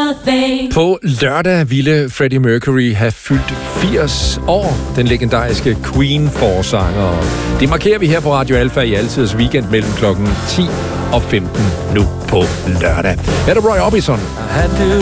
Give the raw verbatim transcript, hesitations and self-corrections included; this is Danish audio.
På lørdag ville Freddie Mercury have fyldt firs år, den legendariske Queen-forsanger. Det markerer vi her på Radio Alfa i Altids Weekend mellem klokken ti og femten nu på lørdag. Her er der Roy Orbison.